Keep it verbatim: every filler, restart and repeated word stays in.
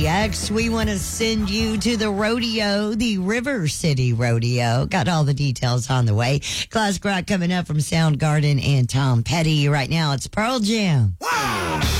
Next, we want to send you to the rodeo, the River City Rodeo. Got all the details on the way. Classic rock coming up from Soundgarden and Tom Petty. Right now, it's Pearl Jam. Wow.